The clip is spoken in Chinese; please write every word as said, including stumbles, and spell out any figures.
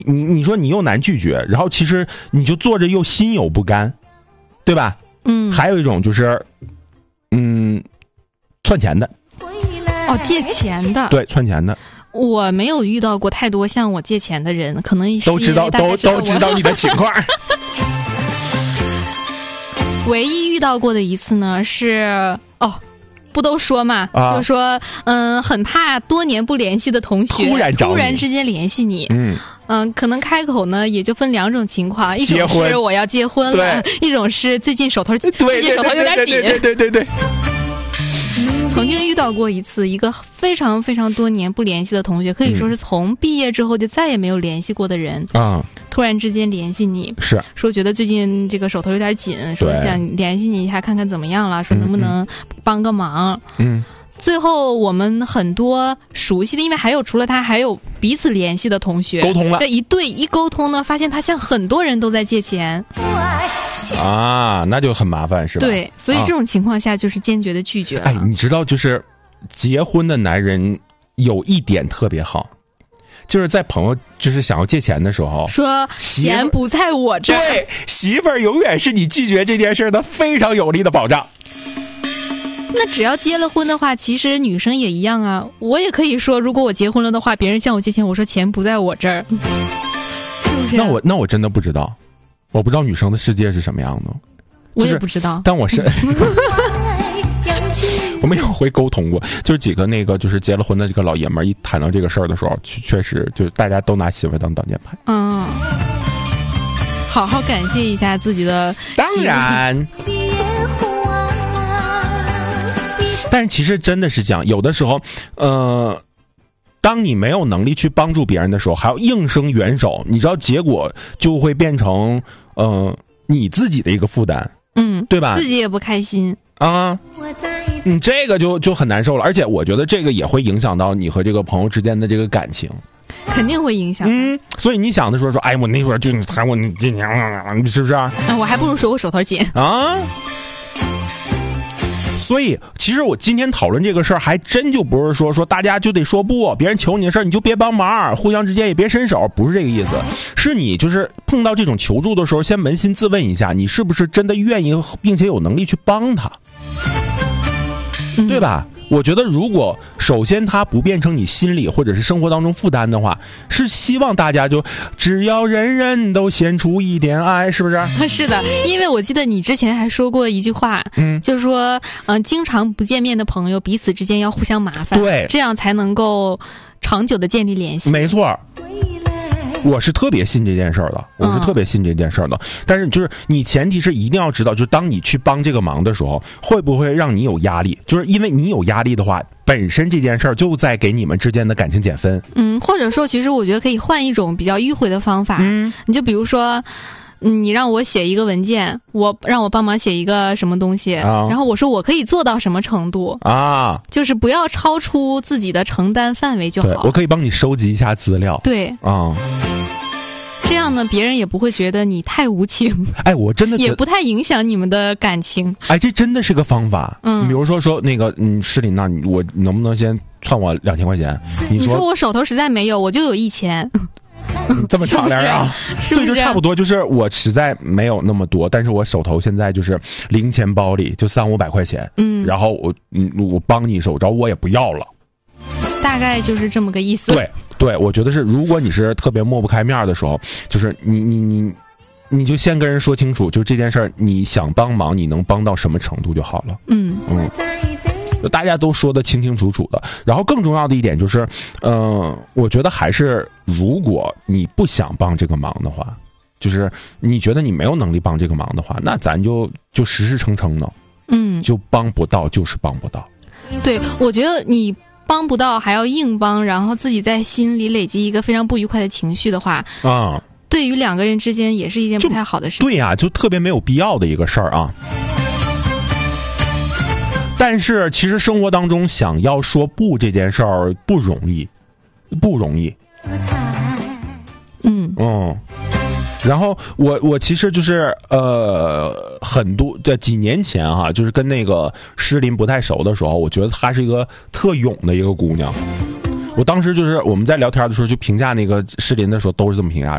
你你说你又难拒绝，然后其实你就做着又心有不甘，对吧？ 嗯， 还有一种就是，嗯，窜钱的。 哦，借钱的。 对，窜钱的。 我没有遇到过太多向我借钱的人，可能都知道都都知道你的情况。 唯一遇到过的一次呢是哦。不都说嘛， 啊、 就是说，嗯，很怕多年不联系的同学突然找你突然之间联系你， 嗯嗯、呃，可能开口呢也就分两种情况，一种是我要结婚了，一种是最近手头最近手头有点紧， 对对对对对。 曾经遇到过一次，一个非常非常多年不联系的同学，可以说是从毕业之后就再也没有联系过的人啊、嗯， 突然之间联系你， 是说觉得最近这个手头有点紧，说想联系你一下看看怎么样了，说能不能帮个忙。 嗯， 最后我们很多熟悉的，因为还有除了他还有彼此联系的同学沟通了， 这一对一沟通呢，发现他向很多人都在借钱啊，那就很麻烦是吧？ 对，所以这种情况下就是坚决的拒绝了。 哎，你知道就是结婚的男人有一点特别好，就是在朋友就是想要借钱的时候说钱不在我这儿， 对，媳妇儿永远是你拒绝这件事的非常有力的保障。 那只要结了婚的话，其实女生也一样啊。我也可以说，如果我结婚了的话，别人向我借钱，我说钱不在我这儿。 那我那我真的不知道，我不知道女生的世界是什么样的。 我也不知道。 但我是我们有回沟通过，就是几个那个就是结了婚的这个老爷们儿，一谈到这个事儿的时候，确实就是大家都拿媳妇当挡箭牌。 嗯，好好感谢一下自己的。 当然。但是其实真的是这样，有的时候，呃，当你没有能力去帮助别人的时候，还要应声援手，你知道结果就会变成呃你自己的一个负担， 嗯， 对吧？ 自己也不开心啊，你、嗯、这个就就很难受了，而且我觉得这个也会影响到你和这个朋友之间的这个感情， 肯定会影响。 嗯，所以你想的时候说，哎，我那会儿就谈我今年，是不是、啊嗯？我还不如说我手头紧啊。所以，其实我今天讨论这个事儿，还真就不是说说大家就得说不，别人求你的事儿你就别帮忙，互相之间也别伸手，不是这个意思。是你就是碰到这种求助的时候，先扪心自问一下，你是不是真的愿意并且有能力去帮他， 嗯、 对吧？我觉得如果首先他不变成你心里或者是生活当中负担的话，是希望大家就只要人人都献出一点爱，是不是？ 是的，因为我记得你之前还说过一句话， 嗯， 就是说，嗯、呃，经常不见面的朋友彼此之间要互相麻烦， 对， 这样才能够长久的建立联系。 没错。我是特别信这件事儿的，我是特别信这件事儿的、嗯。但是就是你前提是一定要知道，就是当你去帮这个忙的时候，会不会让你有压力？就是因为你有压力的话，本身这件事儿就在给你们之间的感情减分。 嗯，或者说，其实我觉得可以换一种比较迂回的方法。 嗯， 你就比如说。嗯，你让我写一个文件，我让我帮忙写一个什么东西、啊，然后我说我可以做到什么程度啊？ 就是不要超出自己的承担范围就好。 对，我可以帮你收集一下资料。 对啊， 这样呢，别人也不会觉得你太无情。 哎，我真的也不太影响你们的感情。 哎，这真的是个方法。 嗯， 比如说说那个，嗯，诗琳，那你我能不能先算我两千块钱？你说, 你说我手头实在没有，我就有一千。 这么敞亮啊？ 是不是？ 对，就差不多，就是我实在没有那么多，但是我手头现在就是零钱包里就三五百块钱， 嗯， 然后我嗯我帮你一手，然后我也不要了， 大概就是这么个意思。 对对，我觉得是，如果你是特别抹不开面的时候，就是你你你你就先跟人说清楚，就这件事儿，你想帮忙，你能帮到什么程度就好了。 嗯嗯。大家都说得清清楚楚的，然后更重要的一点就是，嗯、呃，我觉得还是，如果你不想帮这个忙的话，就是你觉得你没有能力帮这个忙的话，那咱就就实实诚诚的， 嗯， 就帮不到就是帮不到。 对，我觉得你帮不到还要硬帮，然后自己在心里累积一个非常不愉快的情绪的话， 啊， 对于两个人之间也是一件不太好的事情。 对呀、啊，就特别没有必要的一个事儿啊。但是其实生活当中想要说不这件事儿不容易，不容易。 嗯嗯，然后我我其实就是呃很多在几年前哈、啊，就是跟那个诗琳不太熟的时候，我觉得她是一个特勇的一个姑娘。我当时就是我们在聊天的时候就评价那个诗琳的时候都是这么评价，